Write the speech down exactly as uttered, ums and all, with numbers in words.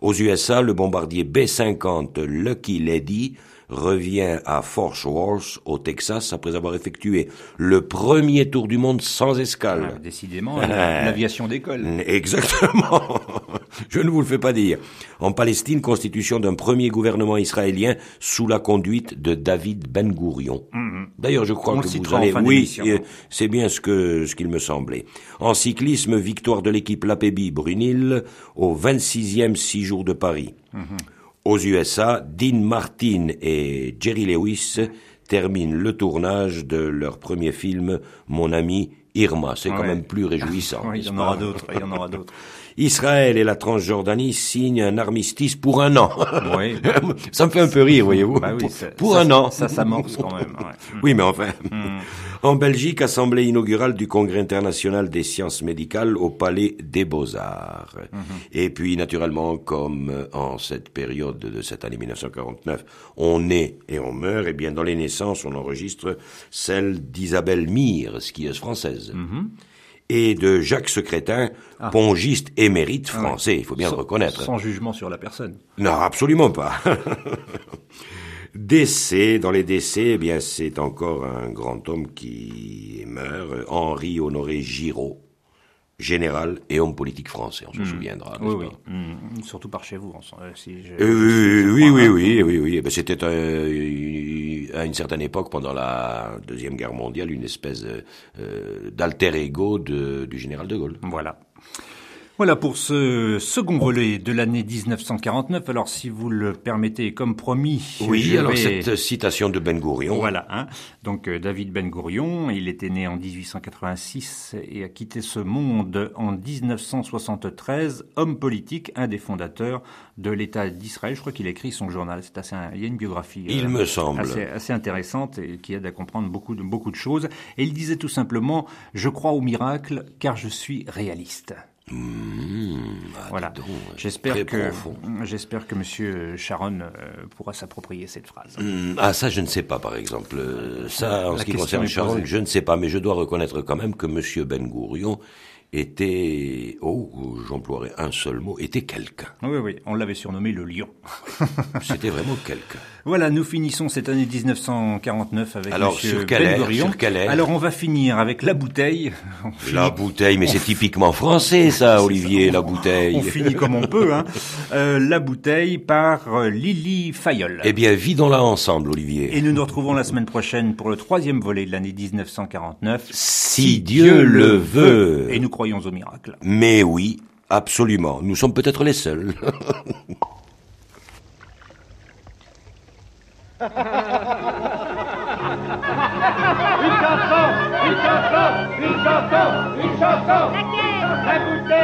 Aux U S A, le bombardier B cinquante Lucky Lady revient à Fort Worth, au Texas, après avoir effectué le premier tour du monde sans escale. Ah, décidément, l'aviation d'école. Exactement. Je ne vous le fais pas dire. En Palestine, constitution d'un premier gouvernement israélien sous la conduite de David Ben Gourion. Mm-hmm. D'ailleurs, je crois On que le vous allez... En fin oui, euh, c'est bien ce que ce qu'il me semblait. En cyclisme, victoire de l'équipe Lapébi Brunil au vingt-sixième six jours de Paris. Mm-hmm. Aux U S A, Dean Martin et Jerry Lewis terminent le tournage de leur premier film, Mon ami Irma. C'est quand ouais. même plus réjouissant. Oui, il y en aura d'autres, il y en aura d'autres. Israël et la Transjordanie signent un armistice pour un an. Oui. Ça me fait un peu rire, voyez-vous. Bah oui, pour ça, pour ça, un an. Ça s'amorce quand même. Ouais. Oui, mais enfin. Mm. En Belgique, assemblée inaugurale du Congrès international des sciences médicales au Palais des Beaux-Arts. Mm-hmm. Et puis, naturellement, comme en cette période de cette année mille neuf cent quarante-neuf, on naît et on meurt, et bien dans les naissances, on enregistre celle d'Isabelle Mire, skieuse française. Mm-hmm. Et de Jacques Secrétin, ah. pongiste émérite français, ah ouais. il faut bien sans, le reconnaître. Sans jugement sur la personne. Non, absolument pas. Décès, dans les décès, eh bien, c'est encore un grand homme qui meurt, Henri Honoré Giraud, général et homme politique français, on se mmh. souviendra, n'est-ce oui, pas oui. Mmh. Surtout par chez vous, euh, si je, euh, je oui, oui, oui, oui, oui, oui. C'était euh, à une certaine époque, pendant la Deuxième Guerre mondiale, une espèce euh, d'alter ego de, du général de Gaulle. Voilà. Voilà pour ce second volet de l'année dix-neuf cent quarante-neuf. Alors, si vous le permettez, comme promis... Oui, je alors vais... cette citation de Ben Gourion. Voilà. Hein. Donc, euh, David Ben Gourion, il était né en dix-huit cent quatre-vingt-six et a quitté ce monde en dix-neuf cent soixante-treize. Homme politique, un des fondateurs de l'État d'Israël. Je crois qu'il a écrit son journal. C'est assez, il y a une biographie il euh, me semble. Assez, assez intéressante et qui aide à comprendre beaucoup de, beaucoup de choses. Et il disait tout simplement « Je crois au miracle car je suis réaliste ». Mmh, ah, voilà. Donc, j'espère que profond. j'espère que Monsieur Sharon euh, pourra s'approprier cette phrase. Mmh, ah ça je ne sais pas par exemple. Ça en La ce qui concerne Sharon, je ne sais pas, mais je dois reconnaître quand même que Monsieur Ben Gourion était, oh, j'emploierai un seul mot, était quelqu'un. Oui, oui, on l'avait surnommé le lion. C'était vraiment quelqu'un. Voilà, nous finissons cette année dix-neuf cent quarante-neuf avec Alors, Monsieur sur quel Ben air, Gourion. sur quel air Alors, on va finir avec la bouteille. Finit... La bouteille, mais c'est typiquement français, ça, Olivier, ça, on, la bouteille. On finit comme on peut, hein. Euh, la bouteille par euh, Lily Fayol. Eh bien, vidons-la ensemble, Olivier. Et nous nous retrouvons la semaine prochaine pour le troisième volet de l'année dix-neuf cent quarante-neuf. Si, si Dieu le veut. Et nous croyons au miracle. Mais oui, absolument. Nous sommes peut-être les seuls. Une chanson, une chanson, une chanson, une chanson. Laquelle? La bouteille.